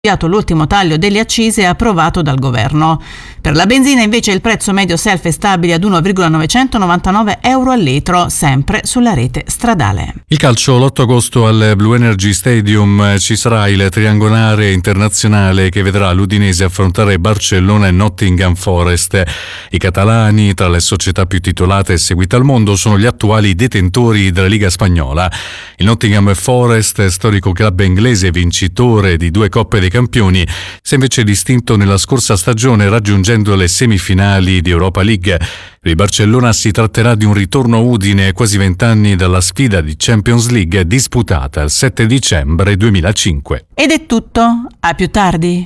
l'ultimo taglio delle accise approvato dal governo. Per la benzina invece il prezzo medio self è stabile ad 1,999 euro al litro, sempre sulla rete stradale. Il calcio, l'8 agosto al Blue Energy Stadium ci sarà il triangolare internazionale che vedrà l'Udinese affrontare Barcellona e Nottingham Forest. I catalani, tra le società più titolate e seguite al mondo, sono gli attuali detentori della Liga Spagnola. Il Nottingham Forest, storico club inglese vincitore di 2 Coppe dei Campioni, si è invece distinto nella scorsa stagione raggiungendo le semifinali di Europa League. Per il Barcellona si tratterà di un ritorno a Udine a quasi 20 anni dalla sfida di Champions League disputata il 7 dicembre 2005. Ed è tutto, a più tardi.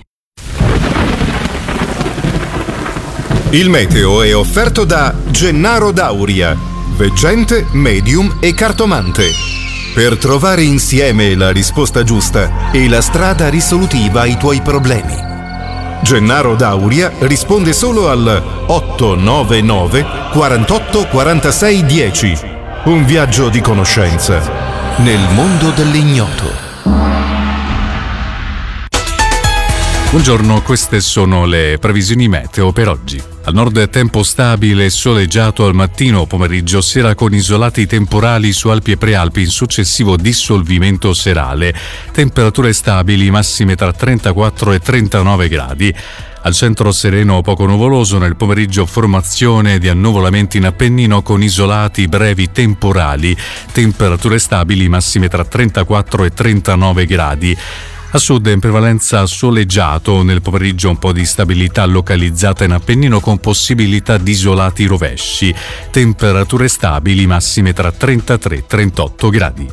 Il meteo è offerto da Gennaro Dauria, veggente, medium e cartomante. Per trovare insieme la risposta giusta e la strada risolutiva ai tuoi problemi. Gennaro Dauria risponde solo al 899 48 46 10. Un viaggio di conoscenza nel mondo dell'ignoto. Buongiorno, queste sono le previsioni meteo per oggi. Al nord tempo stabile e soleggiato al mattino, pomeriggio, sera con isolati temporali su Alpi e Prealpi in successivo dissolvimento serale. Temperature stabili, massime tra 34 e 39 gradi. Al centro sereno poco nuvoloso, nel pomeriggio formazione di annuvolamenti in Appennino con isolati brevi temporali. Temperature stabili, massime tra 34 e 39 gradi. A sud in prevalenza soleggiato, nel pomeriggio un po' di stabilità localizzata in Appennino con possibilità di isolati rovesci. Temperature stabili, massime tra 33 e 38 gradi.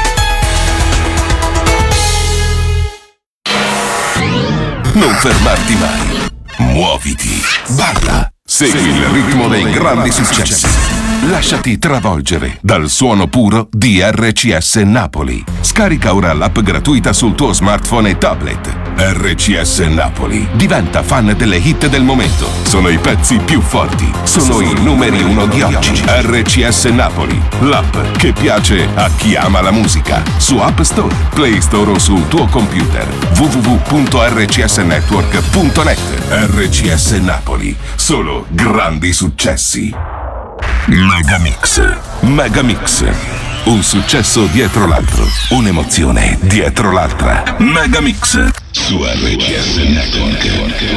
Non fermarti mai. Muoviti. Balla. Segui il ritmo dei grandi successi. Lasciati travolgere dal suono puro di RCS Napoli. Scarica ora l'app gratuita sul tuo smartphone e tablet. RCS Napoli. Diventa fan delle hit del momento. Sono i pezzi più forti. Sono i numeri 1 di oggi. RCS Napoli. L'app che piace a chi ama la musica. Su App Store, Play Store o sul tuo computer. www.rcsnetwork.net. RCS Napoli. Solo grandi successi. Megamix. Megamix. Un successo dietro l'altro. Un'emozione dietro l'altra. Megamix. Su RCS Network.